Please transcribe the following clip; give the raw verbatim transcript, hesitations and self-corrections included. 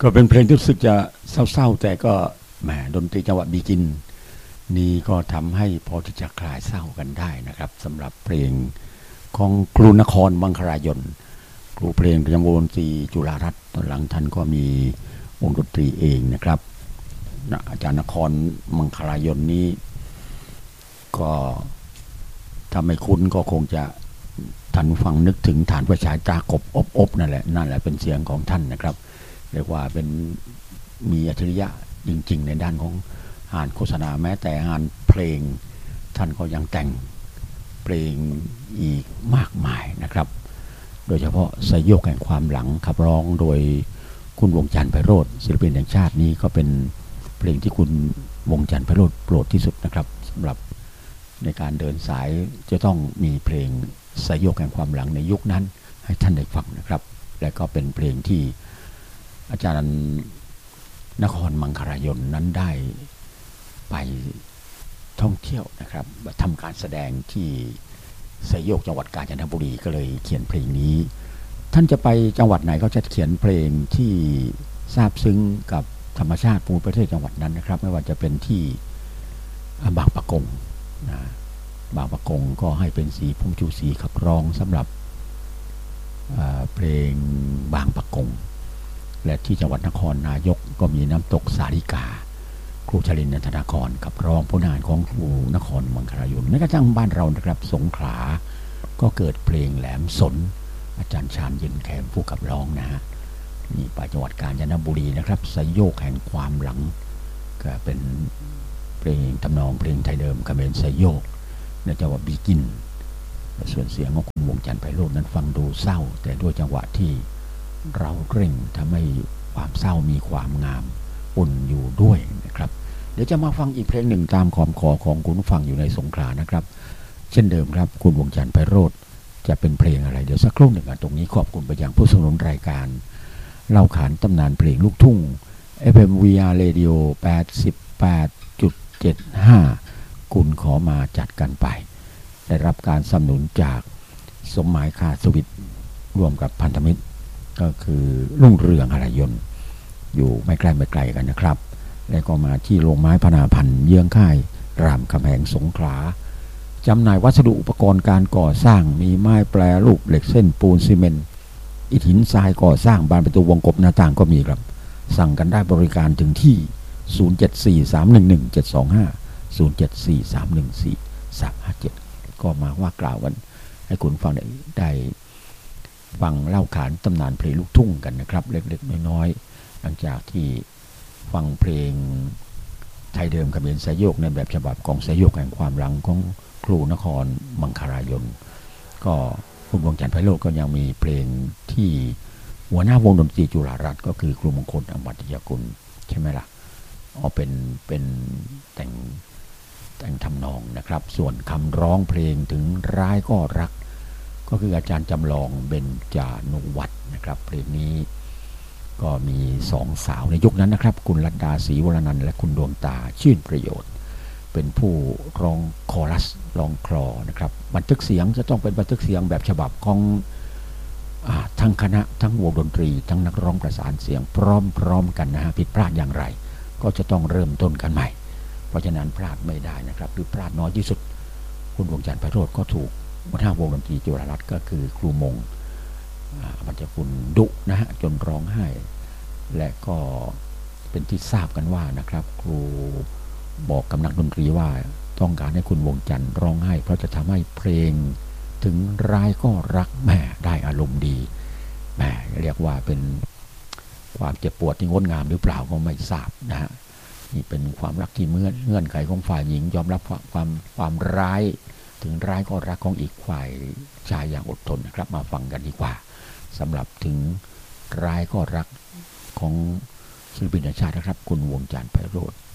ก็เป็นเพลงที่รู้สึกจะเศร้าๆแต่ก็แหมดนตรีจังหวะบีกินนี่ก็ทำให้พอที่จะคลายเศร้ากันได้นะครับสำหรับเพลงของครูนครมังคลายนครูเพลงประจำวงดนตรีจุฬารัตน์ตอนหลังท่านก็มีวงดนตรีเองนะครับอาจารย์นครมังคลายนนี้ก็ถ้าไม่คุ้นก็คงจะท่านฟังนึกถึงฐานประชาจากบอบอบนั่นแหละนั่นแหละเป็นเสียงของท่านนะครับเรียกว่าเป็นมีอัจฉริยะจริงๆในด้านของงานโฆษณาแม้แต่งานเพลงท่านก็ยังแต่งเพลงอีกมากมายนะครับโดยเฉพาะสยโยกแห่งความหลังขับร้องโดยคุณวงจันทร์ไพโรจน์ศิลปินแห่งชาตินี้ก็เป็นเพลงที่คุณวงจันทร์ไพโรจน์โปรดที่สุดนะครับสำหรับในการเดินสายจะต้องมีเพลงสยโยกแห่งความหลังในยุคนั้นให้ท่านได้ฟังนะครับและก็เป็นเพลงที่อาจารย์นครมังคลายนนั้นได้ไปท่องเที่ยวนะครับทำการแสดงที่สยโยกจังหวัดกาญจนบุรีก็เลยเขียนเพลงนี้ท่านจะไปจังหวัดไหนก็จะเขียนเพลงที่ซาบซึ้งกับธรรมชาติภูมิประเทศจังหวัดนั้นนะครับไม่ว่าจะเป็นที่บางปะกงนะบางปะกงก็ให้เป็นสีพุ่มชูสีขับร้องสำหรับเพลงบางปะกงและที่จังหวัดนครนายกก็มีน้ำตกสาริกาครูชลินนันทนากรกับร้องผลงานของครูนครมังคลายนและก็จังบ้านเรานะครับสงขลาก็เกิดเพลงแหลมสนอาจารย์ชาญเย็นแขมผู้ขับร้องนะฮะนี่ไปจังหวัดกาญจนบุรีนะครับสยโยกแห่งความหลังก็เป็นเพลงทำนองเพลงไทยเดิมคำเป็นสยโยกในจังหวัดบีกินส่วนเสียงของคุณวงจันทร์ไพโรจน์นั้นฟังดูเศร้าแต่ด้วยจังหวะที่เราเร่งทำให้ความเศร้ามีความงามอุ่นอยู่ด้วยนะครับเดี๋ยวจะมาฟังอีกเพลงหนึ่งตามคำขอของคุณฟังอยู่ในสงขลานะครับเช่นเดิมครับคุณวงจันทร์ไพโรจน์จะเป็นเพลงอะไรเดี๋ยวสักครู่หนึ่งตรงนี้ขอบคุณไปยังผู้สนับสนุนรายการเล่าขานตำนานเพลงลูกทุ่ง เอฟ เอ็ม วี อาร์ Radio แปดสิบแปดจุดเจ็ดห้า คุณขอมาจัดกันไปได้รับการสนับสนุนจากสมหมายคาสวิทร่วมกับพันธมิตรก็คือรุ่งเรืองหรยนต์อยู่ไม่ไกลไม่ไกลกันนะครับแล้วก็มาที่โรงไม้พนาพันธ์เยื้องค่ายรามคำแหงสงขลาจำหน่ายวัสดุอุปกรณ์การก่อสร้างมีไม้แปรรูปเหล็กเส้นปูนซีเมนต์อิฐหินทรายก่อสร้างบานประตูวงกบหน้าต่างก็มีครับสั่งกันได้บริการถึงที่ศูนย์ เจ็ด สี่ สาม หนึ่ง หนึ่ง เจ็ด สอง ห้า ศูนย์ เจ็ด สี่ สาม หนึ่ง สี่ สาม ห้า เจ็ดก็มาว่ากล่าวกันให้คุณฟังได้ฟังเล่าขานตำนานเพลงลูกทุ่งกันนะครับเล็กๆน้อยๆหลังจากที่ฟังเพลงไทยเดิมคำเป็นสยโยกในแบบฉบับของสยโยกแห่งความหลังของครูนครมังคลายนก็คุณวงจันทร์ไพโรจน์ก็ยังมีเพลงที่หัวหน้าวงดนตรีจุฬารัตน์ก็คือครูมงคลอมตยกุลใช่ไหมล่ะเอาเป็นเป็นแต่งแต่งทำนองนะครับส่วนคำร้องเพลงถึงร้ายก็รักก็คืออาจารย์จำลองเบญจานุวัฒน์นะครับเพลงนี้ก็มีสองสาวในยุคนั้นนะครับคุณรัตดาศรีวรนันท์และคุณดวงตาชื่นประโยชน์เป็นผู้ร้องคอรัสร้องคลอนะครับบันทึกเสียงจะต้องเป็นบันทึกเสียงแบบฉบับของทั้งคณะทั้งวงดนตรีทั้งนักร้องประสานเสียงพร้อมๆกันนะฮะผิดพลาดอย่างไรก็จะต้องเริ่มต้นกันใหม่เพราะฉะนั้นพลาดไม่ได้นะครับหรือพลาดน้อยที่สุดคุณวงจันทร์ไพโรจน์ก็ถูกหัวหน้าวงดนตรีจุฬารัตน์ก็คือครูมงมันจะคุณดุนะฮะจนร้องไห้และก็เป็นที่ทราบกันว่านะครับครูบอกกับนักดนตรีว่าต้องการให้คุณวงจันทร์ร้องไห้เพราะจะทำให้เพลงถึงร้ายก็รักแม่ได้อารมณ์ดีแม่เรียกว่าเป็นความเจ็บปวดที่งดงามหรือเปล่าก็ไม่ทราบนะฮะนี่เป็นความรักที่เมื่อเงื่อนไขของฝ่ายหญิงยอมรับความความร้ายถึงร้ายก็รักของอีกฝ่ายชายอย่างอดทนนะครับมาฟังกันดีกว่าสำหรับถึงร้ายก็รักของศิลปินแห่งชาตินะครับคุณวงจันทร์ไพโรจน์